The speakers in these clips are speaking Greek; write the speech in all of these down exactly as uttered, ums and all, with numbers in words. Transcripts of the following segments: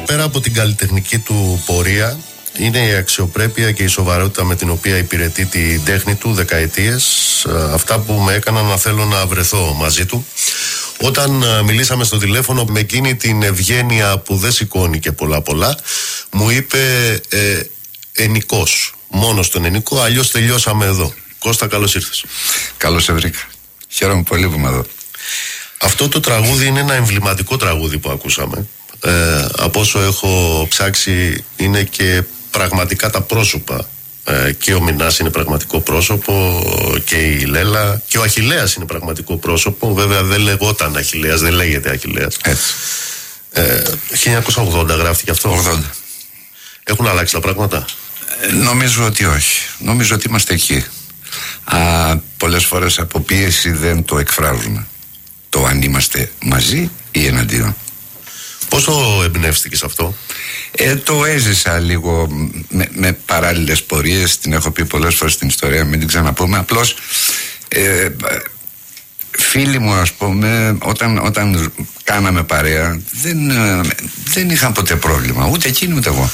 Πέρα από την καλλιτεχνική του πορεία, είναι η αξιοπρέπεια και η σοβαρότητα με την οποία υπηρετεί την τέχνη του δεκαετίες, αυτά που με έκαναν να θέλω να βρεθώ μαζί του. Όταν μιλήσαμε στο τηλέφωνο, με εκείνη την ευγένεια που δεν σηκώνει και πολλά πολλά, μου είπε ε, ενικός, μόνο στον ενικό, αλλιώς τελειώσαμε εδώ. Κώστα, καλώς ήρθες. Καλώς σε βρήκα. Χαίρομαι πολύ που είμαι εδώ. Αυτό το τραγούδι είναι ένα εμβληματικό τραγούδι που ακούσαμε. Ε, από όσο έχω ψάξει, είναι και πραγματικά τα πρόσωπα. Ε, και ο Μινάς είναι πραγματικό πρόσωπο, και η Λέλα, και ο Αχιλλέας είναι πραγματικό πρόσωπο. Βέβαια δεν λεγόταν Αχιλλέας, δεν λέγεται Αχιλλέας. Έτσι. Ε, χίλια εννιακόσια ογδόντα γράφτηκε αυτό. ογδόντα. Έχουν αλλάξει τα πράγματα? Ε, νομίζω ότι όχι. Νομίζω ότι είμαστε εκεί. Α, πολλές φορές από πίεση δεν το εκφράζουμε. Το αν είμαστε μαζί ή εναντίον. Πώς το εμπνεύστηκες αυτό? Ε, το έζησα λίγο με, με παράλληλες πορείες. Την έχω πει πολλές φορές στην ιστορία, μην την ξαναπούμε. Απλώς ε, φίλοι μου, ας πούμε, όταν, όταν κάναμε παρέα, δεν, ε, δεν είχαν ποτέ πρόβλημα, ούτε εκείνοι ούτε εγώ.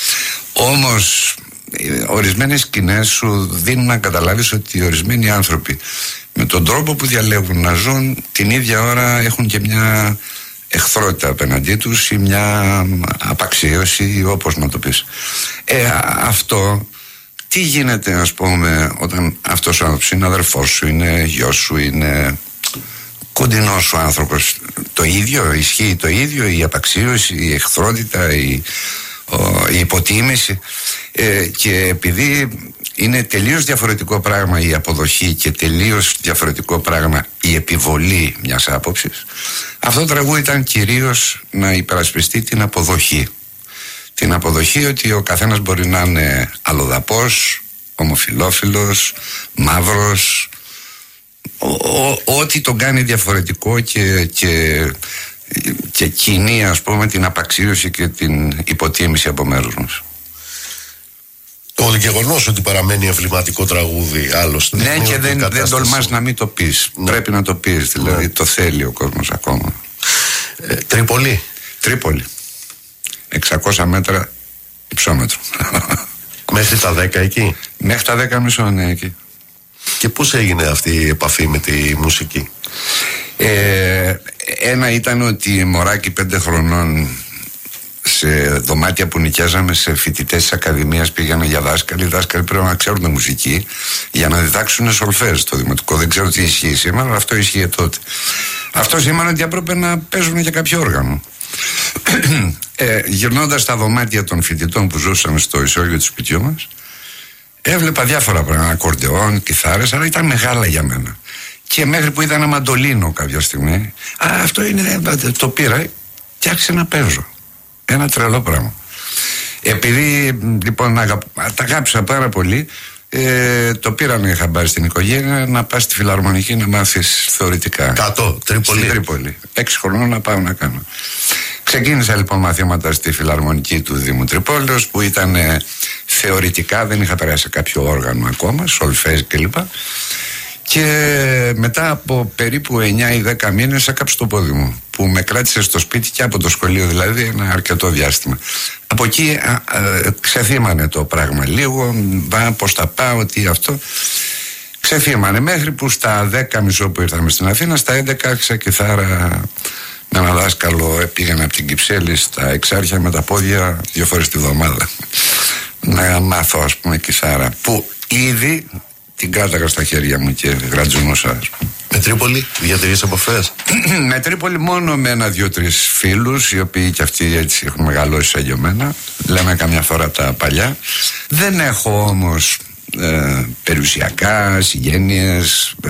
Όμως ορισμένες σκηνές σου δίνουν να καταλάβεις ότι ορισμένοι άνθρωποι με τον τρόπο που διαλέγουν να ζουν, την ίδια ώρα έχουν και μια εχθρότητα απέναντί τους ή μια απαξίωση, όπως να το πεις. Ε, αυτό τι γίνεται, ας πούμε, όταν αυτός ο άνθρωπος είναι αδερφός σου, είναι γιος σου, είναι κοντινός σου άνθρωπος? Το ίδιο, ισχύει το ίδιο, η απαξίωση, η εχθρότητα, η, ο, η υποτίμηση. Ε, και επειδή είναι τελείως διαφορετικό πράγμα η αποδοχή και τελείως διαφορετικό πράγμα η επιβολή μιας άποψης, αυτό το τραγούδι ήταν κυρίως να υπερασπιστεί την αποδοχή. Την αποδοχή ότι ο καθένας μπορεί να είναι αλλοδαπός, ομοφυλόφιλος, μαύρος, ό,τι τον κάνει διαφορετικό και, και, και κινεί, ας πούμε, την απαξίωση και την υποτίμηση από μέρους μας. Το γεγονός ότι παραμένει εμβληματικό τραγούδι, άλλωστε. Ναι, και δεν, δεν τολμάς να μην το πεις. Ναι. Πρέπει να το πεις, δηλαδή, ναι. Το θέλει ο κόσμος ακόμα. ε, Τρίπολη. Τρίπολη, εξακόσια μέτρα υψόμετρο. Μέχρι τα δέκα εκεί? Μέχρι τα δέκα μισό, ναι, εκεί. Και πώς έγινε αυτή η επαφή με τη μουσική? ε, Ένα ήταν ότι μωράκι πέντε χρονών, σε δωμάτια που νοικιάζαμε σε φοιτητές της Ακαδημίας, πήγανε για δάσκαλοι. Οι δάσκαλοι πρέπει να ξέρουν μουσική για να διδάξουν σολφές στο δημοτικό. Δεν ξέρω τι ισχύει σήμερα, αλλά αυτό ισχύει τότε. Αυτό σημαίνει ότι έπρεπε να παίζουν για κάποιο όργανο. ε, Γυρνώντας στα δωμάτια των φοιτητών που ζούσαμε στο ισόγειο του σπιτιού μας, έβλεπα διάφορα πράγματα, ακορντεόν, κιθάρες, αλλά ήταν μεγάλα για μένα. Και μέχρι που είδα ένα μαντολίνο κάποια στιγμή, α, αυτό είναι, το πήρα και άρχισε να παίζω. Ένα τρελό πράγμα. Επειδή λοιπόν αγα... τα αγάπησα πάρα πολύ, ε, το πήραν χαμπάρι στην οικογένεια να πας στη Φιλαρμονική να μάθεις θεωρητικά. Κάτω, Τρίπολη. Στην Τρίπολη. Έξι χρονών να πάω να κάνω. Ξεκίνησα λοιπόν μαθήματα στη Φιλαρμονική του Δήμου Τρυπόλεως, που ήταν ε, θεωρητικά, δεν είχα περάσει κάποιο όργανο ακόμα, σολφέζ κλπ. Και μετά από περίπου εννιά ή δέκα μήνες έκαψε το πόδι μου, που με κράτησε στο σπίτι και από το σχολείο, δηλαδή ένα αρκετό διάστημα. Από εκεί α, α, ξεθύμανε το πράγμα λίγο, πώς θα πάω, τι αυτό. Ξεθύμανε μέχρι που στα δέκα μισό που ήρθαμε στην Αθήνα, στα έντεκα άρχισα κιθάρα με ένα δάσκαλο. Πήγαινα από την Κυψέλη στα Εξάρχεια με τα πόδια δύο φορές τη βδομάδα να μάθω, ας πούμε, κιθάρα, που ήδη την κράταγα στα χέρια μου και γρατζουνούσα. Με Τρίπολη, διατηρείς επαφές? Με Τρίπολη μόνο με ένα, δύο, τρεις φίλους, οι οποίοι και αυτοί έτσι έχουν μεγαλώσει σαν και εμένα. Λέμε καμιά φορά τα παλιά. Δεν έχω όμως ε, περιουσιακά, συγγένειες,